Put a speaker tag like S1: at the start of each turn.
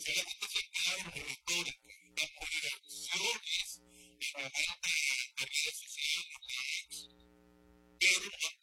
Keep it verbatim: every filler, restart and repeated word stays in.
S1: solamente se queda en retórica, en conversaciones, en momentos de redes sociales, likes, pero no